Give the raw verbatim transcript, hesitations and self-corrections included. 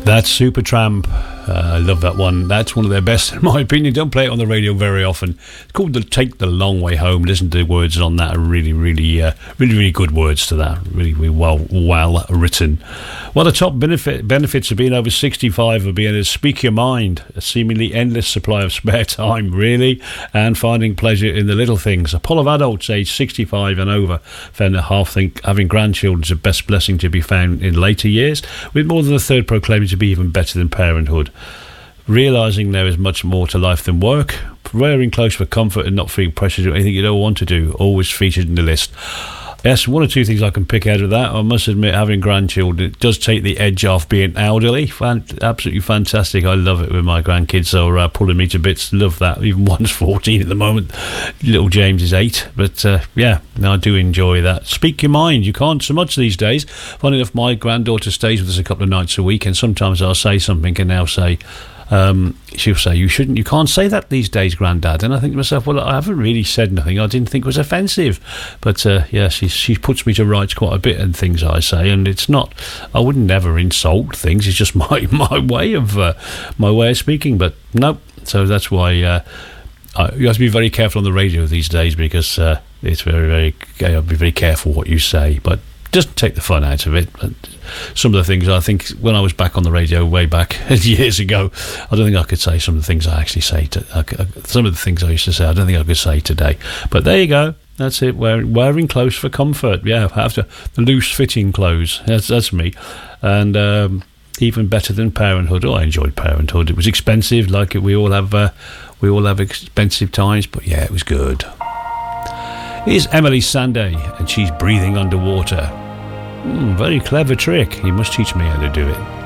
That's Supertramp. Uh, I love that one. That's one of their best, in my opinion. Don't play it on the radio very often. It's called the Take the Long Way Home. Listen to the words on that. Are really, really, uh, really, really good words to that. Really, really well, well written. Well, the top benefit, benefits of being over sixty-five are being able to speak your mind, a seemingly endless supply of spare time, really, and finding pleasure in the little things. A poll of adults aged sixty-five and over found that half think having grandchildren is the best blessing to be found in later years, with more than a third proclaiming to be even better than parenthood. Realising there is much more to life than work, wearing clothes for comfort and not feeling pressure to do anything you don't want to do, always featured in the list. Yes, one or two things I can pick out of that. I must admit, having grandchildren, it does take the edge off being elderly. Fan- absolutely fantastic. I love it when my grandkids are uh, pulling me to bits. Love that. Even one's fourteen at the moment. Little James is eight. But uh, yeah, I do enjoy that. Speak your mind. You can't so much these days. Funny enough, my granddaughter stays with us a couple of nights a week, and sometimes I'll say something and they'll say, Um, she'll say, you shouldn't, you can't say that these days, Grandad. And I think to myself, well, I haven't really said nothing I didn't think was offensive. But uh, yeah, she she puts me to rights quite a bit in things I say, and it's not, I wouldn't ever insult things. It's just my my way of uh, my way of speaking. But nope. So that's why uh, I, you have to be very careful on the radio these days, because uh, it's very very you have to be very careful what you say. But doesn't take the fun out of it. But some of the things I think when I was back on the radio way back years ago, I don't think I could say some of the things I actually say to, I, I, some of the things I used to say I don't think I could say today. But there you go, that's it. Wearing, wearing clothes for comfort. Yeah, after the loose fitting clothes, that's that's me. And um, even better than parenthood. Oh, I enjoyed parenthood. It was expensive, like it, we all have uh, we all have expensive times, but yeah, it was good. Here's Emily Sandé, and she's breathing underwater. Mm, very clever trick. You must teach me how to do it.